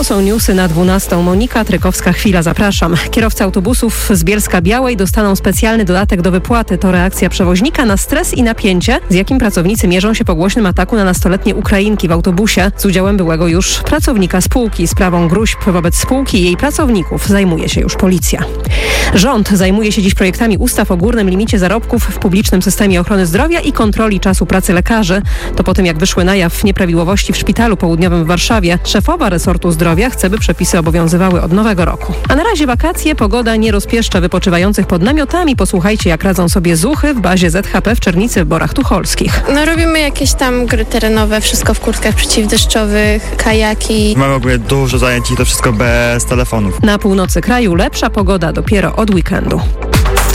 To są newsy na 12. Monika Trykowska-Chwila, zapraszam. Kierowcy autobusów z Bielska-Białej dostaną specjalny dodatek do wypłaty. To reakcja przewoźnika na stres i napięcie, z jakim pracownicy mierzą się po głośnym ataku na nastoletnie Ukrainki w autobusie z udziałem byłego już pracownika spółki. Sprawą gróźb wobec spółki i jej pracowników zajmuje się już policja. Rząd zajmuje się dziś projektami ustaw o górnym limicie zarobków w publicznym systemie ochrony zdrowia i kontroli czasu pracy lekarzy. To po tym, jak wyszły na jaw nieprawidłowości w Szpitalu Południowym w Warszawie. Szefowa resortu zdrowia chce, by przepisy obowiązywały od nowego roku. A na razie wakacje, pogoda nie rozpieszcza wypoczywających pod namiotami. Posłuchajcie, jak radzą sobie zuchy w bazie ZHP w Czernicy w Borach Tucholskich. No robimy jakieś tam gry terenowe, wszystko w kurtkach przeciwdeszczowych, kajaki. Mamy ogólnie dużo zajęć i to wszystko bez telefonów. Na północy kraju lepsza pogoda dopiero od weekendu.